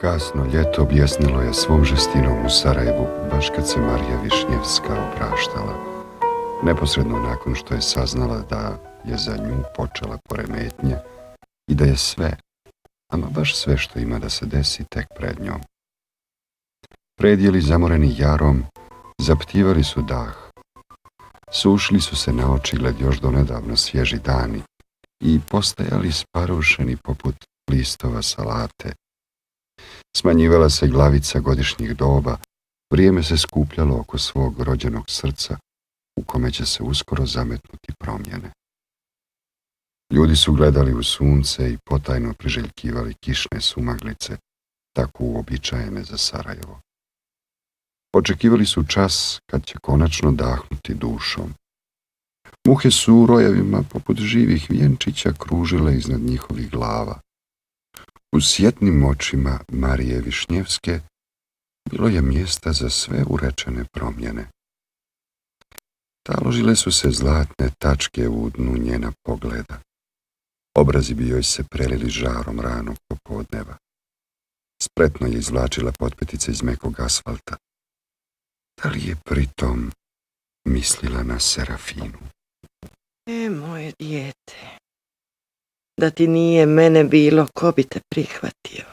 Kasno ljeto objesnilo je svom žestinom u Sarajevu, baš kad se Marija Višnjevska opraštala, neposredno nakon što je saznala da je za nju počela poremetnje i da je sve, ama baš sve što ima da se desi tek pred njom. Predjeli zamoreni jarom zaptivali su dah. Sušili su se na očigled još donedavno svježi dani i postajali sparušeni poput listova salate. Smanjivala se glavica godišnjih doba, vrijeme se skupljalo oko svog rođenog srca, u kome će se uskoro zametnuti promjene. Ljudi su gledali u sunce i potajno priželjkivali kišne sumaglice, tako uobičajene za Sarajevo. Očekivali su čas kad će konačno dahnuti dušom. Muhe su u rojevima poput živih vjenčića kružile iznad njihovih glava. U sjetnim očima Marije Višnjevske bilo je mjesta za sve urečene promjene. Taložile su se zlatne tačke u dnu njena pogleda. Obrazi bi joj se prelili žarom ranog popodneva. Spretno je izvlačila potpetice iz mekog asfalta. Da li je pritom mislila na Serafinu? Moje dijete, da ti nije mene bilo, ko bi te prihvatio?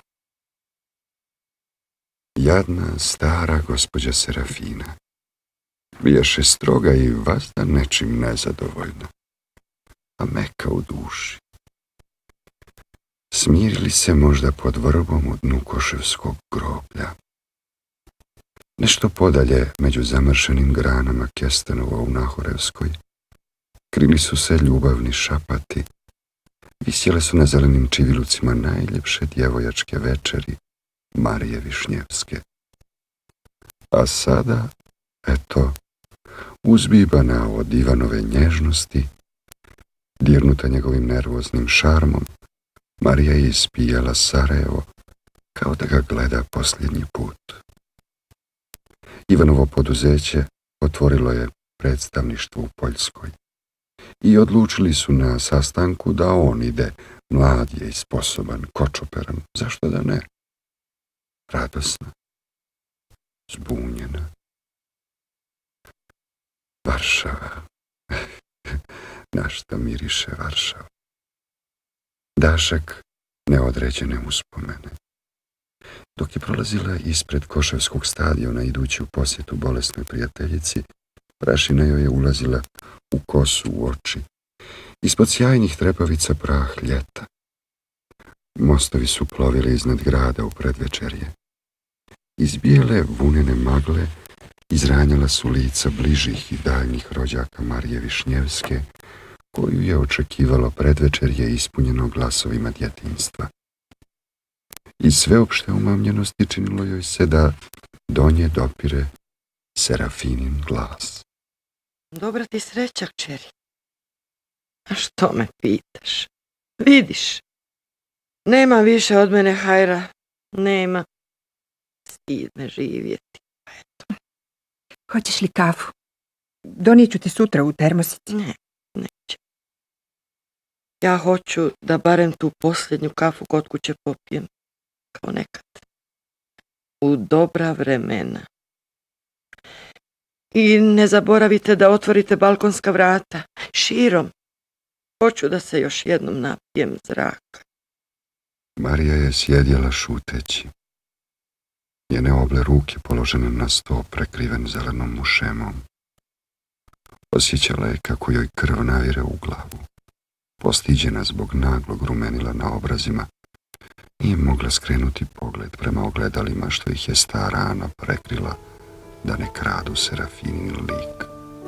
Jadna, stara gospođa Serafina bijaše stroga i vazda nečim nezadovoljna, a meka u duši. Smirili se možda pod vrbom u dnu Koševskog groblja. Nešto podalje, među zamršenim granama kestenova u Nahorevskoj, krili su se ljubavni šapati, visjele su na zelenim čivilucima najljepše djevojačke večeri Marije Višnjevske. A sada, eto, uzbibana od Ivanove nježnosti, dirnuta njegovim nervoznim šarmom, Marija je ispijala Sarajevo kao da ga gleda posljednji put. Ivanovo poduzeće otvorilo je predstavništvo u Poljskoj i odlučili su na sastanku da on ide, mlad je i sposoban, kočoperan, zašto da ne? Radosna, zbunjena. Varšava, na šta miriše Varšava. Dašak neodređene uspomene. Dok je prolazila ispred Koševskog stadiona idući u posjetu bolesnoj prijateljici, prašina joj je ulazila u kosu, u oči. Ispod sjajnih trepavica prah ljeta. Mostovi su plovili iznad grada u predvečerje. Iz bijele vunene magle izranjala su lica bližih i daljnjih rođaka Marije Višnjevske, koju je očekivalo predvečerje ispunjeno glasovima djetinjstva. Iz sveopšte umamljenosti činilo joj se da do nje dopire Serafinin glas. Dobra ti sreća, kćeri. A što me pitaš? Vidiš, nema više od mene hajra, nema. Stid me živjeti. Eto. Hoćeš li kafu? Donijet ti sutra u termosici. Ne, neće. Ja hoću da barem tu posljednju kafu kod kuće popijem, kao nekad. U dobra vremena. I ne zaboravite da otvorite balkonska vrata, širom. Hoću da se još jednom napijem zraka. Marija je sjedjela šuteći. Njene oble ruke položene na sto prekriven zelenom mušemom. Osjećala je kako joj krv navire u glavu. Postiđena zbog naglog rumenila na obrazima, nije mogla skrenuti pogled prema ogledalima što ih je stara Ana prekrila da ne kradu Serafinin lik.